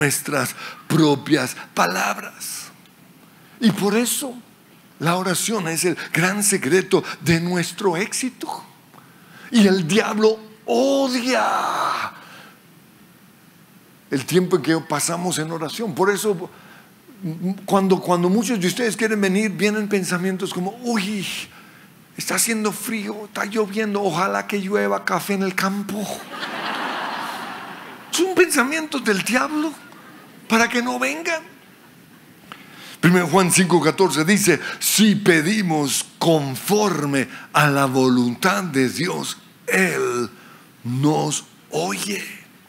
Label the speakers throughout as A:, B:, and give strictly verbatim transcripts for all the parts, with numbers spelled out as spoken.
A: nuestras propias palabras. Y por eso la oración es el gran secreto de nuestro éxito. Y el diablo odia el tiempo en que pasamos en oración. Por eso cuando, cuando muchos de ustedes quieren venir, vienen pensamientos como: uy, está haciendo frío, está lloviendo, ojalá que llueva café en el campo. Son pensamientos del diablo para que no vengan. Primero Juan cinco catorce dice: si pedimos conforme a la voluntad de Dios, Él nos oye.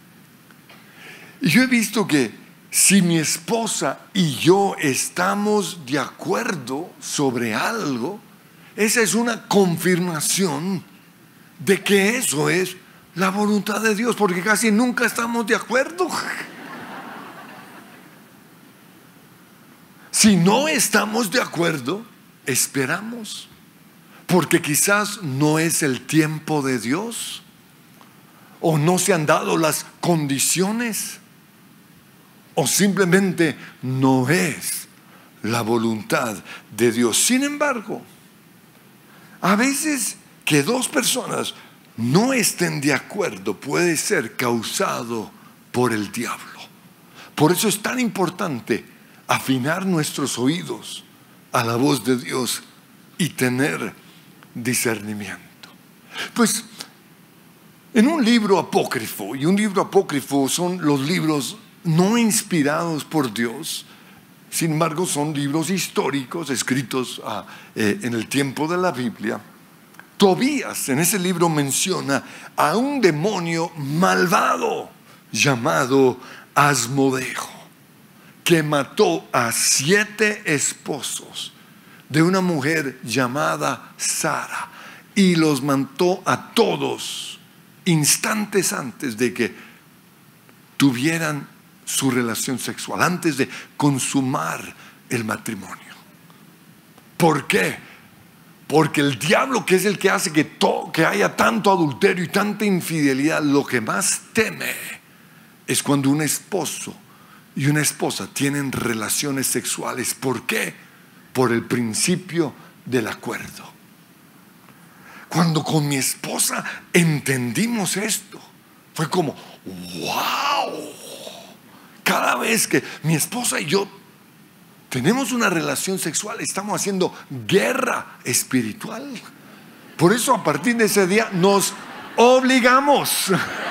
A: Y yo he visto que si mi esposa y yo estamos de acuerdo sobre algo, esa es una confirmación de que eso es la voluntad de Dios, porque casi nunca estamos de acuerdo. Si no estamos de acuerdo, esperamos, porque quizás no es el tiempo de Dios, o no se han dado las condiciones, o simplemente no es la voluntad de Dios. Sin embargo, a veces que dos personas no estén de acuerdo puede ser causado por el diablo. Por eso es tan importante afinar nuestros oídos a la voz de Dios y tener discernimiento. Pues en un libro apócrifo, y un libro apócrifo son los libros no inspirados por Dios, sin embargo son libros históricos escritos ah, eh, en el tiempo de la Biblia. Tobías en ese libro menciona a un demonio malvado llamado Asmodeo, que mató a siete esposos de una mujer llamada Sara y los mató a todos instantes antes de que tuvieran su relación sexual, antes de consumar el matrimonio. ¿Por qué? Porque el diablo, que es el que hace que, to, que haya tanto adulterio y tanta infidelidad, lo que más teme es cuando un esposo y una esposa tienen relaciones sexuales. ¿Por qué? Por el principio del acuerdo. Cuando con mi esposa entendimos esto, fue como wow. Cada vez que mi esposa y yo tenemos una relación sexual, estamos haciendo guerra espiritual. Por eso a partir de ese día nos obligamos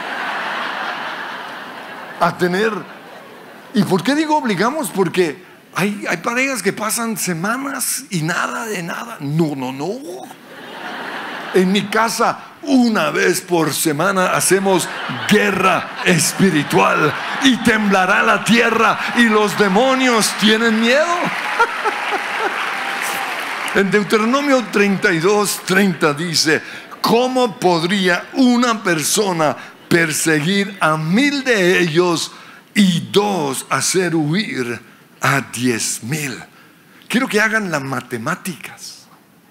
A: a tener. ¿Y por qué digo obligamos? Porque hay, hay parejas que pasan semanas y nada de nada. No, no, no. En mi casa, una vez por semana hacemos guerra espiritual, y temblará la tierra y los demonios tienen miedo. En Deuteronomio treinta y dos treinta dice: ¿cómo podría una persona perseguir a mil de ellos y dos hacer huir a diez mil? Quiero que hagan las matemáticas.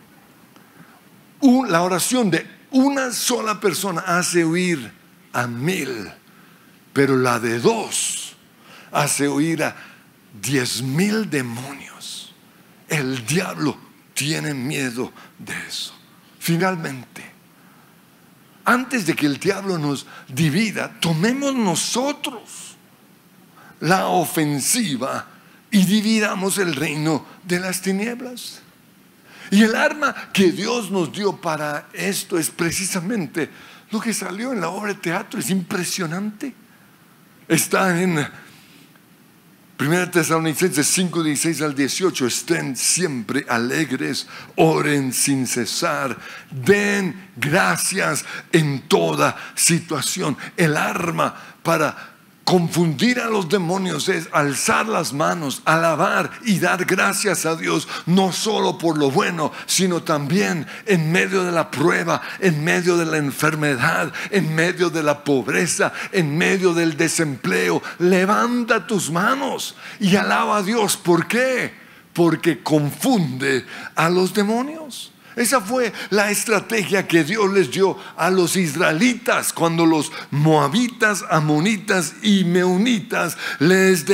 A: La oración de una sola persona hace huir a mil, pero la de dos hace huir a diez mil demonios. El diablo tiene miedo de eso. Finalmente, antes de que el diablo nos divida, tomemos nosotros la ofensiva y dividamos el reino de las tinieblas. Y el arma que Dios nos dio para esto es precisamente lo que salió en la obra de teatro. Es impresionante. Está en primera Tesalonicenses cinco, dieciséis al dieciocho. Estén siempre alegres, oren sin cesar, den gracias en toda situación. El arma para confundir a los demonios es alzar las manos, alabar y dar gracias a Dios, no solo por lo bueno, sino también en medio de la prueba, en medio de la enfermedad, en medio de la pobreza, en medio del desempleo. Levanta tus manos y alaba a Dios. ¿Por qué? Porque confunde a los demonios. Esa fue la estrategia que Dios les dio a los israelitas cuando los moabitas, amonitas y meunitas les